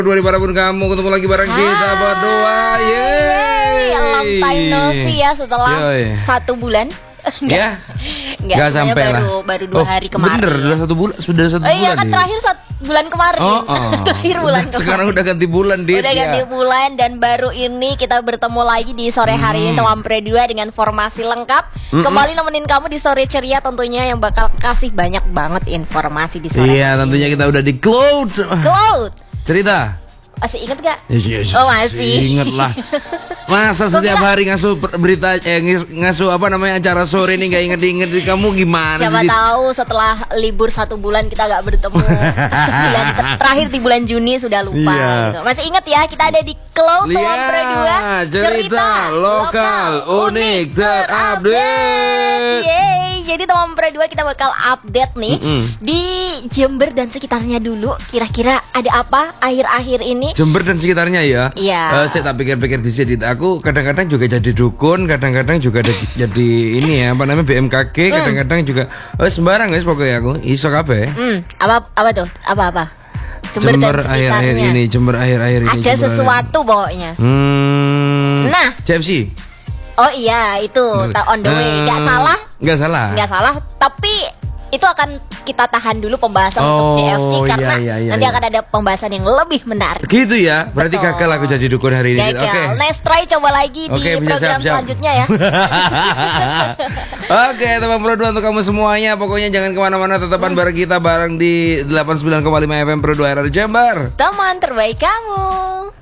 Dua dimanapun kamu, ketemu lagi bareng kita berdua. Yeay, long time no see ya setelah 1 bulan. Enggak sampai lah. Baru 2 hari kemarin. Bener, udah 1 bulan, sudah 1 bulan. Iya kan terakhir 1 bulan kemarin. Terakhir bulan kemarin. Sekarang udah ganti bulan, Dit. Udah ganti bulan dan baru ini kita bertemu lagi di sore hari ini teman Pre 2 dengan formasi lengkap. Kembali nemenin kamu di sore ceria tentunya yang bakal kasih banyak banget informasi di sore. Iya, tentunya kita udah di Cloud. Cerita. Masih inget gak? Yes. Oh masih. Inget lah. Masa setiap hari ngasuh berita ngasuh apa namanya acara sore ini gak inget-inget kamu gimana? Siapa tahu setelah libur 1 bulan kita gak bertemu. Terakhir di bulan Juni sudah lupa gitu. Masih inget ya kita ada di Cloud teman Pre 2. Cerita lokal unik terupdate. Yeay. Jadi teman Pre 2 kita bakal update nih di Jember dan sekitarnya dulu. Kira-kira ada apa akhir-akhir ini? Jember dan sekitarnya ya. Iya. Saya tak pikir-pikir di sini. Aku kadang-kadang juga jadi dukun, kadang-kadang juga jadi ini ya apa namanya BMKG, kadang-kadang juga sembarang guys pokoknya aku. Iso kabeh. Apa tuh? Apa? Jember akhir-akhir ini, Jember akhir-akhir ini. Ada sesuatu pokoknya. Nah, CFC. Oh iya, itu on the way. Gak salah. Tapi itu akan kita tahan dulu pembahasan untuk CFC karena nanti akan ada pembahasan yang lebih menarik. Gitu ya. Berarti gagal aku jadi dukun hari ini. Gagal. Next try coba lagi di program selanjutnya ya. Oke, teman Pro 2 untuk kamu semuanya. Pokoknya jangan kemana-mana, tetapan bareng kita bareng di 89,5 FM Pro 2 RR Jember. Teman terbaik kamu.